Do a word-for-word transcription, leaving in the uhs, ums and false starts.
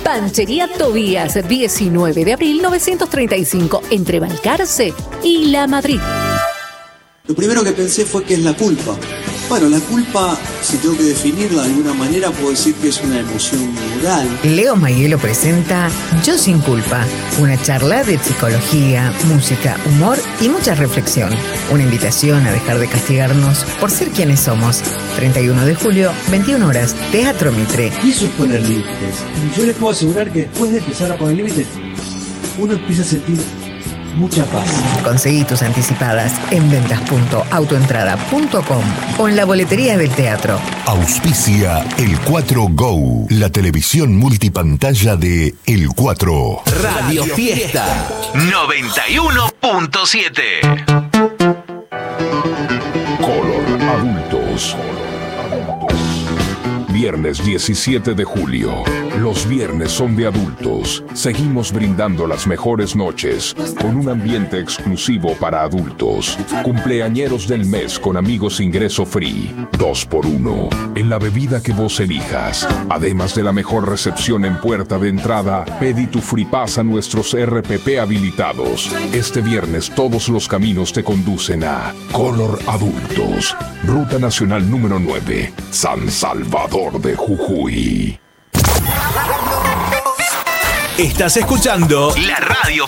Panchería Tobías, diecinueve de abril novecientos treinta y cinco, entre Balcarce y La Madrid. Lo primero que pensé fue que es la culpa. Bueno, la culpa, si tengo que definirla de alguna manera, puedo decir que es una emoción moral. Leo Maielo presenta Yo sin culpa, una charla de psicología, música, humor y mucha reflexión. Una invitación a dejar de castigarnos por ser quienes somos. treinta y uno de julio, veintiuna horas, Teatro Mitre. Y eso es poner límites. Y yo les puedo asegurar que después de empezar a poner límites, uno empieza a sentir mucha paz. Conseguí tus anticipadas en ventas punto autoentrada punto com o en la boletería del teatro. Auspicia El cuatro Go, la televisión multipantalla de El cuatro. Radio Fiesta noventa y uno punto siete. Color Adultos. Viernes diecisiete de julio. Los viernes son de adultos. Seguimos brindando las mejores noches con un ambiente exclusivo para adultos. Cumpleañeros del mes con amigos ingreso free. Dos por uno. En la bebida que vos elijas. Además de la mejor recepción en puerta de entrada, pedí tu free pass a nuestros R P P habilitados. Este viernes todos los caminos te conducen a Color Adultos. Ruta Nacional número nueve. San Salvador de Jujuy. Estás escuchando la Radio